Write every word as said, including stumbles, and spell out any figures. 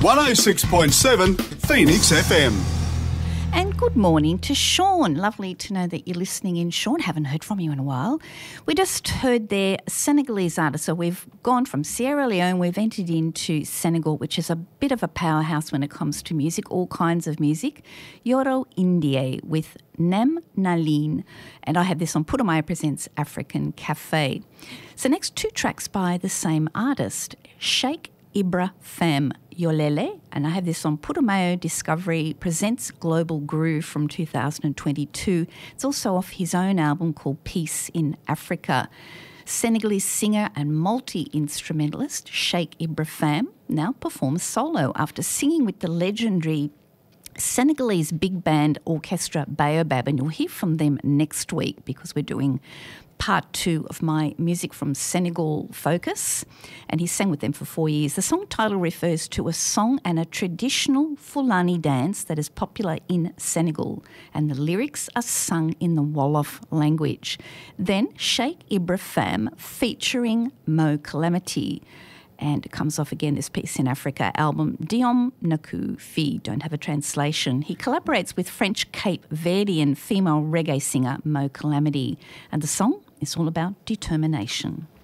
one oh six point seven Phoenix F M. And good morning to Sean. Lovely to know that you're listening in, Sean. Haven't heard from you in a while. We just heard their Senegalese artist. So we've gone from Sierra Leone, we've entered into Senegal, which is a bit of a powerhouse when it comes to music, all kinds of music. Yoro Indie with Nem Naline. And I have this on Putumayo Presents African Cafe. So next, two tracks by the same artist, Sheikh Ibra Fam Yolele, and I have this on Putumayo Discovery Presents Global Groove from two thousand twenty-two. It's also off his own album called Peace in Africa. Senegalese singer and multi-instrumentalist Sheikh Ibra Fam now performs solo after singing with the legendary Senegalese big band orchestra Baobab, and you'll hear from them next week because we're doing part two of my Music from Senegal focus, and he sang with them for four years. The song title refers to a song and a traditional Fulani dance that is popular in Senegal, and the lyrics are sung in the Wolof language. Then Sheikh Ibra Fam featuring Mo Calamity, and it comes off again this Peace in Africa album, Diom Naku Fi, don't have a translation. He collaborates with French Cape Verdean female reggae singer Mo Calamity, and the song is all about determination.